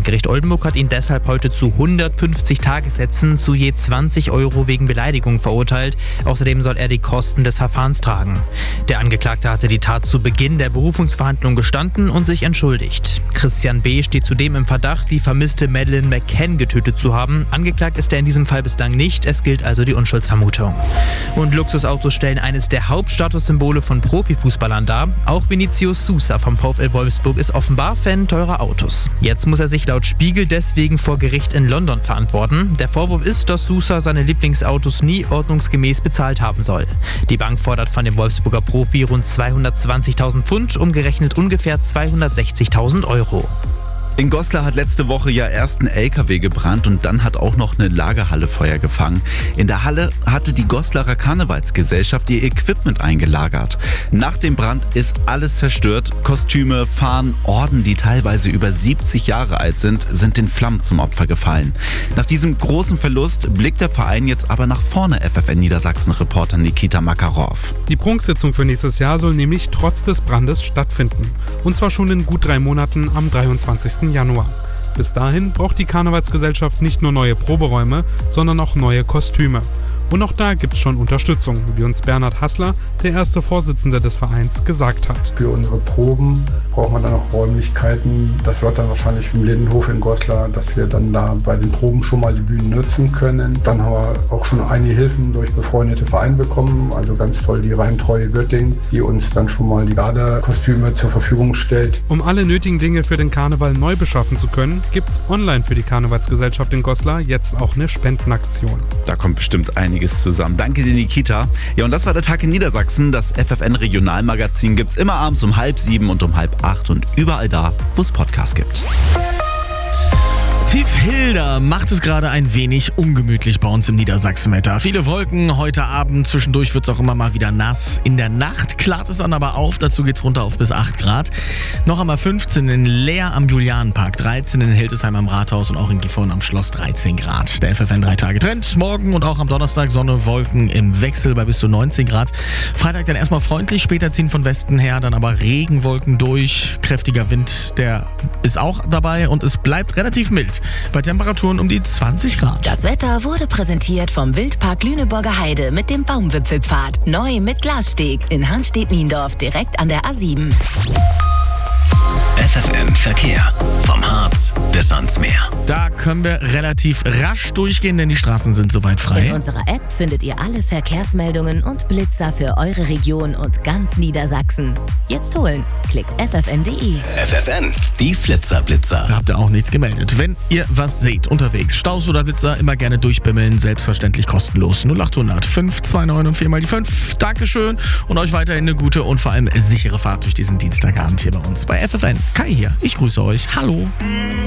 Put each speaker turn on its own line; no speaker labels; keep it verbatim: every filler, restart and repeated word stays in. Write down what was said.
Landgericht Oldenburg hat ihn deshalb heute zu hundertfünfzig Tagessätzen zu je zwanzig Euro wegen Beleidigung verurteilt. Außerdem soll er die Kosten des Verfahrens tragen. Der Angeklagte hatte die Tat zu Beginn der Berufungsverhandlung gestanden und sich entschuldigt. Christian B. steht zudem im Verdacht, die vermisste Madeleine McCann getötet zu haben. Angeklagt ist er in diesem Fall bislang nicht. Es gilt also die Unschuldsvermutung. Und Luxusautos stellen eines der Hauptstatussymbole von Profifußballern dar. Auch Vinicius Sousa vom VfL Wolfsburg ist offenbar Fan teurer Autos. Jetzt muss er sich laut Spiegel deswegen vor Gericht in London verantworten. Der Vorwurf ist, dass Sousa seine Lieblingsautos nie ordnungsgemäß bezahlt haben soll. Die Bank fordert von dem Wolfsburger Profi rund zweihundertzwanzigtausend Pfund, umgerechnet ungefähr zweihundertsechzigtausend Euro.
In Goslar hat letzte Woche ja erst ein L K W gebrannt und dann hat auch noch eine Lagerhalle Feuer gefangen. In der Halle hatte die Goslarer Karnevalsgesellschaft ihr Equipment eingelagert. Nach dem Brand ist alles zerstört. Kostüme, Fahnen, Orden, die teilweise über siebzig Jahre alt sind, sind den Flammen zum Opfer gefallen. Nach diesem großen Verlust blickt der Verein jetzt aber nach vorne, F F N Niedersachsen-Reporter Nikita Makarov.
Die Prunksitzung für nächstes Jahr soll nämlich trotz des Brandes stattfinden. Und zwar schon in gut drei Monaten am dreiundzwanzigsten Januar. Bis dahin braucht die Karnevalsgesellschaft nicht nur neue Proberäume, sondern auch neue Kostüme. Und auch da gibt es schon Unterstützung, wie uns Bernhard Hassler, der erste Vorsitzende des Vereins, gesagt hat.
Für unsere Proben braucht man dann auch Räumlichkeiten. Das wird dann wahrscheinlich im Lindenhof in Goslar, dass wir dann da bei den Proben schon mal die Bühnen nutzen können. Dann haben wir auch schon einige Hilfen durch befreundete Vereine bekommen. Also ganz toll die Reimtreue Göttingen, die uns dann schon mal die Garderkostüme zur Verfügung stellt.
Um alle nötigen Dinge für den Karneval neu beschaffen zu können, gibt es online für die Karnevalsgesellschaft in Goslar jetzt auch eine Spendenaktion.
Da kommt bestimmt einiges zusammen. Danke dir, Nikita. Ja, und das war der Tag in Niedersachsen. Das F F N Regionalmagazin gibt's immer abends um halb sieben und um halb acht und überall da, wo es Podcasts gibt.
Tiefhilda macht es gerade ein wenig ungemütlich bei uns im Niedersachsen-Wetter. Viele Wolken, heute Abend, zwischendurch wird es auch immer mal wieder nass. In der Nacht klart es dann aber auf, dazu geht es runter auf bis acht Grad. Noch einmal fünfzehn in Leer am Julianenpark, dreizehn in Hildesheim am Rathaus und auch in Gifhorn am Schloss dreizehn Grad. Der F F N drei Tage Trend, morgen und auch am Donnerstag Sonne, Wolken im Wechsel bei bis zu neunzehn Grad. Freitag dann erstmal freundlich, später ziehen von Westen her, dann aber Regenwolken durch, kräftiger Wind, der ist auch dabei und es bleibt relativ mild. Bei Temperaturen um die zwanzig Grad.
Das Wetter wurde präsentiert vom Wildpark Lüneburger Heide mit dem Baumwipfelpfad. Neu mit Glassteg in Hanstedt-Niendorf direkt an der A sieben.
F F N Verkehr. Vom Harz bis ans Meer.
Da können wir relativ rasch durchgehen, denn die Straßen sind soweit frei.
In unserer App findet ihr alle Verkehrsmeldungen und Blitzer für eure Region und ganz Niedersachsen. Jetzt holen. Klickt f f n punkt d e.
F F N, die Flitzer-Blitzer.
Da habt ihr auch nichts gemeldet. Wenn ihr was seht unterwegs, Staus oder Blitzer, immer gerne durchbimmeln. Selbstverständlich kostenlos. null achthundert fünf zwei neun und vier mal die fünf. Dankeschön und euch weiterhin eine gute und vor allem sichere Fahrt durch diesen Dienstagabend hier bei uns bei F F N. Kai hier, ich grüße euch. Hallo.